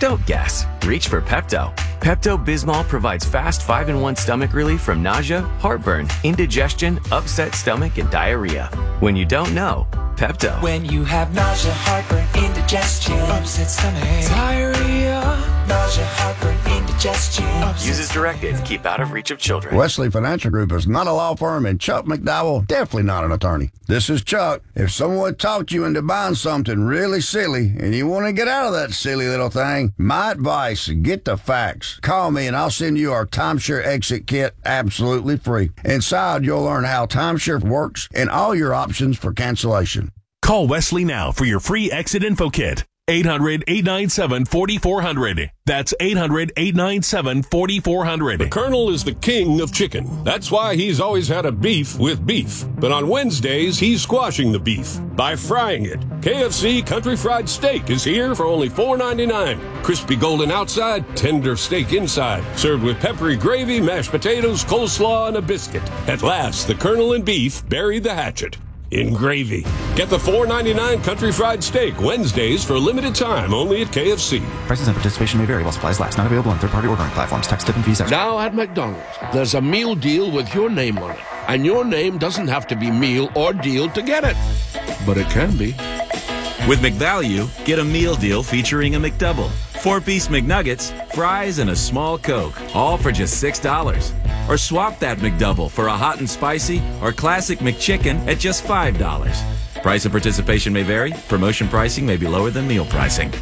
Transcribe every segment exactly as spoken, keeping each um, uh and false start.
Don't guess. Reach for Pepto. Pepto-Bismol provides fast five in one stomach relief from nausea, heartburn, indigestion, upset stomach, and diarrhea. When you don't know, Pepto. When you have nausea, heartburn, indigestion, upset stomach, diarrhea, nausea, heartburn, indigestion. Use as directed. Keep out of reach of children. Wesley Financial Group is not a law firm, and Chuck McDowell definitely not an attorney. This is Chuck. If someone talked you into buying something really silly and you want to get out of that silly little thing, my advice, get the facts. Call me and I'll send you our timeshare exit kit absolutely free. Inside, you'll learn how timeshare works and all your options for cancellation. Call Wesley now for your free exit info kit. eight hundred, eight nine seven, four four zero zero. That's eight hundred, eight nine seven, four four zero zero. The Colonel is the king of chicken. That's why he's always had a beef with beef. But on Wednesdays, he's squashing the beef by frying it. K F C Country Fried Steak is here for only four ninety-nine. Crispy golden outside, tender steak inside. Served with peppery gravy, mashed potatoes, coleslaw, and a biscuit. At last, the Colonel and beef buried the hatchet in gravy. Get the four ninety-nine Country Fried Steak Wednesdays for a limited time only at K F C. Prices and participation may vary while supplies last. Not available on third-party ordering platforms. Tax, tip, and fees extra. Now at McDonald's, there's a meal deal with your name on it. And your name doesn't have to be meal or deal to get it. But it can be. With McValue, get a meal deal featuring a McDouble, four-piece McNuggets, fries, and a small Coke, all for just six dollars. Or swap that McDouble for a hot and spicy or classic McChicken at just five dollars. Price and participation may vary. Promotion pricing may be lower than meal pricing.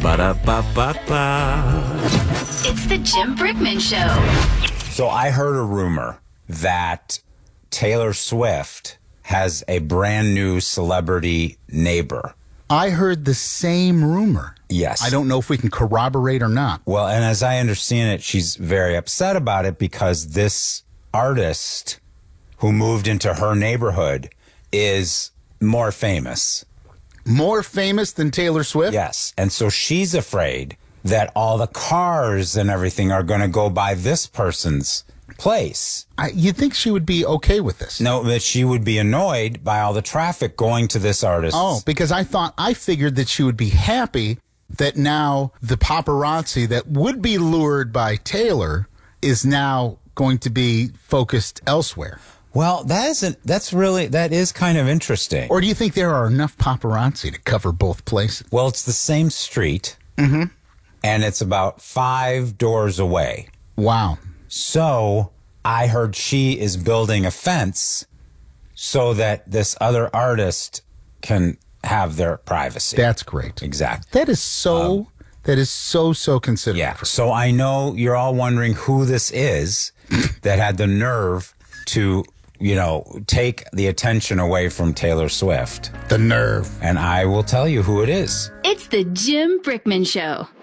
Ba-da-ba-ba-ba. It's the Jim Brickman Show. So I heard a rumor that Taylor Swift has a brand new celebrity neighbor. I heard the same rumor. Yes. I don't know if we can corroborate or not. Well, and as I understand it, she's very upset about it because this artist who moved into her neighborhood is more famous. More famous than Taylor Swift? Yes. And so she's afraid that all the cars and everything are going to go by this person's place. I, you'd think she would be okay with this. No, that she would be annoyed by all the traffic going to this artist. Oh, because I thought, I figured that she would be happy that now the paparazzi that would be lured by Taylor is now going to be focused elsewhere. Well, that isn't, that's really, that is kind of interesting. Or do you think there are enough paparazzi to cover both places? Well, it's the same street. Mm-hmm. And it's about five doors away. Wow. So I heard she is building a fence so that this other artist can have their privacy. That's great. Exactly. That is so, um, that is so, so considerate. Yeah. So I know you're all wondering who this is that had the nerve to, you know, take the attention away from Taylor Swift. The nerve. And I will tell you who it is. It's the Jim Brickman Show.